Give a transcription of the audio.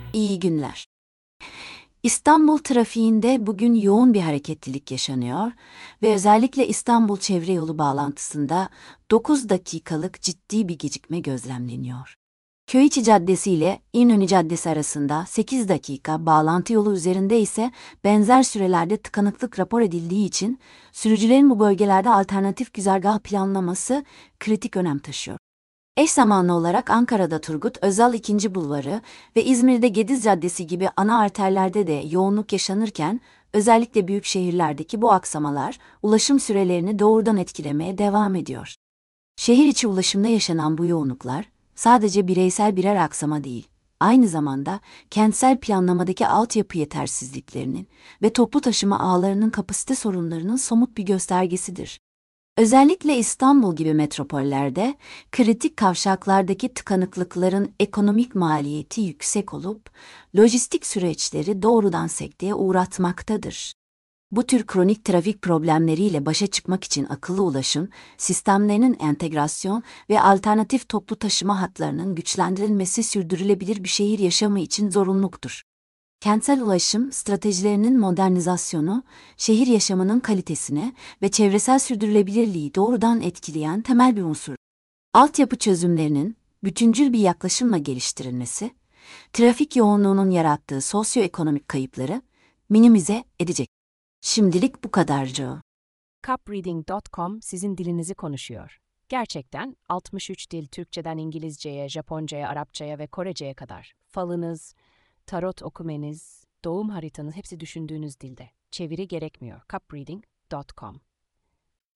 İyi günler. İstanbul trafiğinde bugün yoğun bir hareketlilik yaşanıyor ve özellikle İstanbul Çevre Yolu bağlantısında 9 dakikalık ciddi bir gecikme gözlemleniyor. Köyiçi Caddesi ile İnönü Caddesi arasında 8 dakika, bağlantı yolu üzerinde ise benzer sürelerde tıkanıklık rapor edildiği için sürücülerin bu bölgelerde alternatif güzergah planlaması kritik önem taşıyor. Eş zamanlı olarak Ankara'da Turgut Özal 2. Bulvarı ve İzmir'de Gediz Caddesi gibi ana arterlerde de yoğunluk yaşanırken, özellikle büyük şehirlerdeki bu aksamalar ulaşım sürelerini doğrudan etkilemeye devam ediyor. Şehir içi ulaşımda yaşanan bu yoğunluklar sadece bireysel birer aksama değil, aynı zamanda kentsel planlamadaki altyapı yetersizliklerinin ve toplu taşıma ağlarının kapasite sorunlarının somut bir göstergesidir. Özellikle İstanbul gibi metropollerde kritik kavşaklardaki tıkanıklıkların ekonomik maliyeti yüksek olup lojistik süreçleri doğrudan sekteye uğratmaktadır. Bu tür kronik trafik problemleriyle başa çıkmak için akıllı ulaşım sistemlerinin entegrasyon ve alternatif toplu taşıma hatlarının güçlendirilmesi sürdürülebilir bir şehir yaşamı için zorunluluktur. Kentsel ulaşım stratejilerinin modernizasyonu, şehir yaşamının kalitesine ve çevresel sürdürülebilirliği doğrudan etkileyen temel bir unsur. Altyapı çözümlerinin bütüncül bir yaklaşımla geliştirilmesi, trafik yoğunluğunun yarattığı sosyoekonomik kayıpları minimize edecek. Şimdilik bu kadarcık. Cupreading.com sizin dilinizi konuşuyor. Gerçekten 63 dil, Türkçeden İngilizceye, Japoncaya, Arapçaya ve Korece'ye kadar. Falınız, tarot okumeniz, doğum haritanız hepsi düşündüğünüz dilde. Çeviri gerekmiyor. Cupreading.com